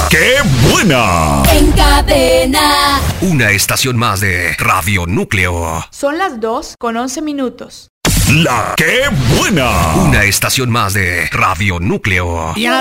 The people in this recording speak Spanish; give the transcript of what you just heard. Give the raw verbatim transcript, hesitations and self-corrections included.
¡Qué buena! En cadena. Una estación más de Radio Núcleo. Son las dos con once minutos. La ¡Qué buena! Una estación más de Radio Núcleo. Y